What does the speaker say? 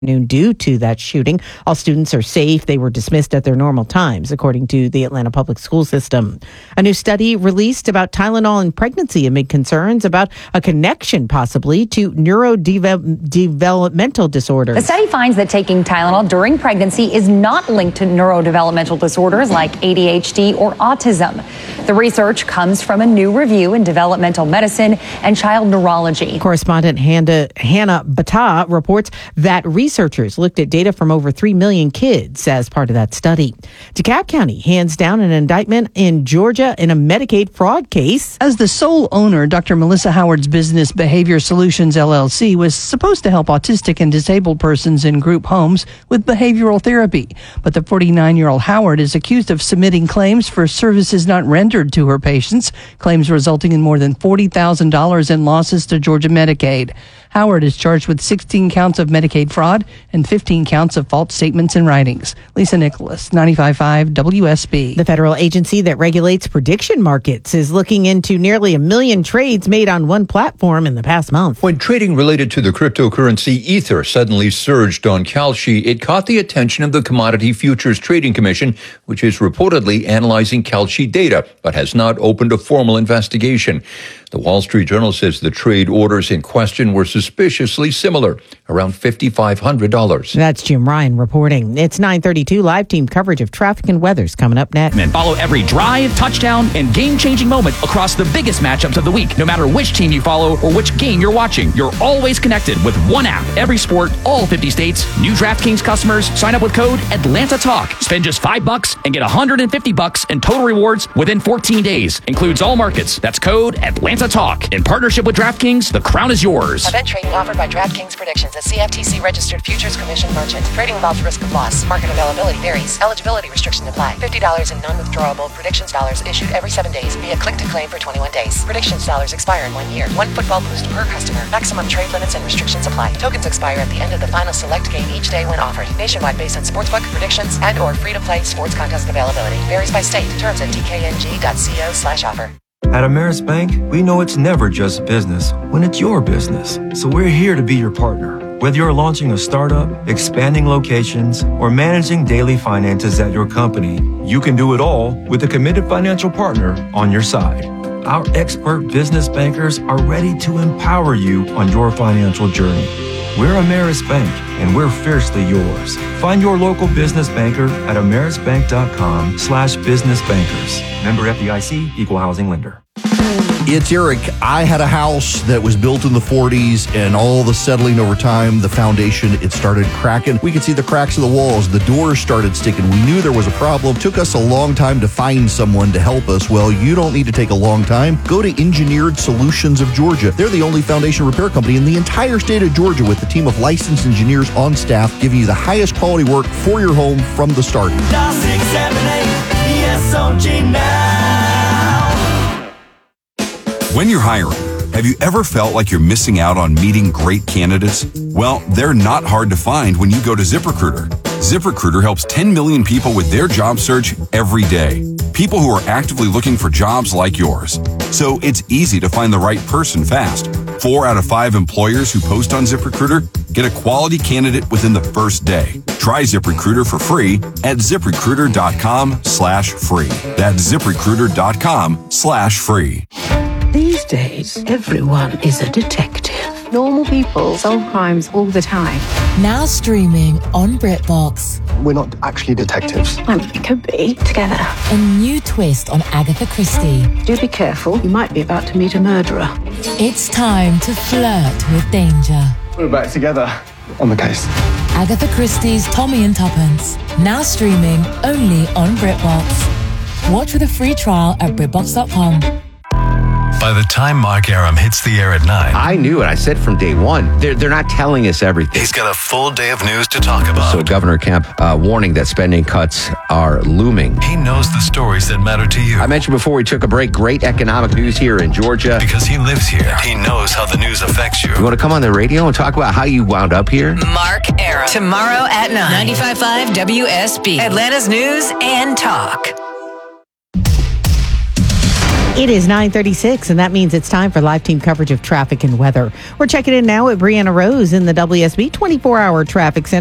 due to that shooting. All students are safe. They were dismissed at their normal times, according to the Atlanta Public School System. A new study released about Tylenol in pregnancy amid concerns about a connection possibly to neurodevelopmental disorders. The study finds that taking Tylenol during pregnancy is not linked to neurodevelopmental disorders like ADHD or autism. The research comes from a new review in developmental medicine and child neurology. Correspondent Hannah Bata reports that researchers looked at data from over 3 million kids as part of that study. DeKalb County hands down an indictment in Georgia in a Medicaid fraud case. As the sole owner, Dr. Melissa Howard's business Behavior Solutions LLC was supposed to help autistic and disabled persons in group homes with behavioral therapy. But the 49-year-old Howard is accused of submitting claims for services not rendered to her patients, claims resulting in more than $40,000 in losses to Georgia Medicaid. Howard is charged with 16 counts of Medicaid fraud and 15 counts of false statements and writings. Lisa Nicholas, 95.5 WSB. The federal agency that regulates prediction markets is looking into nearly 1 million trades made on one platform in the past month. When trading related to the cryptocurrency Ether suddenly surged on Kalshi, it caught the attention of the Commodity Futures Trading Commission, which is reportedly analyzing Kalshi data, but has not opened a formal investigation. The Wall Street Journal says the trade orders in question were suspiciously similar, around $5,500. That's Jim Ryan reporting. It's 9:32. Live team coverage of traffic and weather's coming up next. And follow every drive, touchdown, and game-changing moment across the biggest matchups of the week. No matter which team you follow or which game you're watching, you're always connected with one app. Every sport, all 50 states. New DraftKings customers sign up with code ATLANTATALK. Spend just $5 and get $150 in total rewards within 14 days. Includes all markets. That's code ATLANTATALK. In partnership with DraftKings, the crown is yours. Event trading offered by DraftKings Predictions, a CFTC registered futures commission merchant. Trading involves risk of loss. Market availability varies. Eligibility restrictions apply. $50 in non-withdrawable predictions dollars issued every 7 days via click to claim for 21 days. Predictions dollars expire in 1 year. 1 football boost per customer. Maximum trade limits and restrictions apply. Tokens expire at the end of the final select game each day when offered. Nationwide based on sportsbook, predictions, and or free-to-play sports contest availability. Varies by state. Terms at tkng.co/offer. At Ameris Bank, we know it's never just business when it's your business. So we're here to be your partner. Whether you're launching a startup, expanding locations, or managing daily finances at your company, you can do it all with a committed financial partner on your side. Our expert business bankers are ready to empower you on your financial journey. We're Ameris Bank, and we're fiercely yours. Find your local business banker at amerisbank.com/businessbankers. Member FDIC, Equal Housing Lender. It's Eric. I had a house that was built in the 40s, and all the settling over time, the foundation, it started cracking. We could see the cracks of the walls. The doors started sticking. We knew there was a problem. Took us a long time to find someone to help us. Well, you don't need to take a long time. Go to Engineered Solutions of Georgia. They're the only foundation repair company in the entire state of Georgia with a team of licensed engineers on staff giving you the highest quality work for your home from the start. 678 ESOG now. When you're hiring, have you ever felt like you're missing out on meeting great candidates? Well, they're not hard to find when you go to ZipRecruiter. ZipRecruiter helps 10 million people with their job search every day. People who are actively looking for jobs like yours. So it's easy to find the right person fast. 4 out of 5 employers who post on ZipRecruiter get a quality candidate within the first day. Try ZipRecruiter for free at ZipRecruiter.com/free. That's ZipRecruiter.com/free. These days, everyone is a detective. Normal people solve crimes all the time. Now streaming on BritBox. We're not actually detectives. We could be together. A new twist on Agatha Christie. Do be careful. You might be about to meet a murderer. It's time to flirt with danger. We're back together on the case. Agatha Christie's Tommy and Tuppence. Now streaming only on BritBox. Watch with a free trial at BritBox.com. By the time Mark Aram hits the air at 9... I knew it. I said from day one. They're not telling us everything. He's got a full day of news to talk about. So Governor Kemp warning that spending cuts are looming. He knows the stories that matter to you. I mentioned before we took a break, great economic news here in Georgia. Because he lives here. He knows how the news affects you. You want to come on the radio and talk about how you wound up here? Mark Aram. Tomorrow at 9. 95.5 WSB. Atlanta's News and Talk. It is 9:36, and that means it's time for live team coverage of traffic and weather. We're checking in now at Brianna Rose in the WSB 24-hour traffic center.